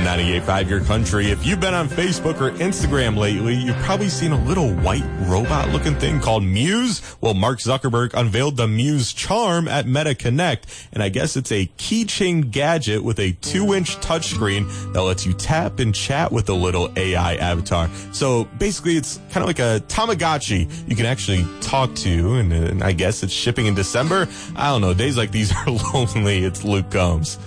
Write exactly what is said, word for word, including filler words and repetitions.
on ninety-eight point five Your Country. If you've been on Facebook or Instagram lately, you've probably seen a little white robot-looking thing called Muse. Well, Mark Zuckerberg unveiled the Muse Charm at Meta Connect, and I guess it's a keychain gadget with a two-inch touchscreen that lets you tap and chat with a little A I avatar. So basically, it's kind of like a Tamagotchi you can actually talk to, and, and I guess it's shipping in December. I don't know. Days like these are lonely. It's Luke Combs.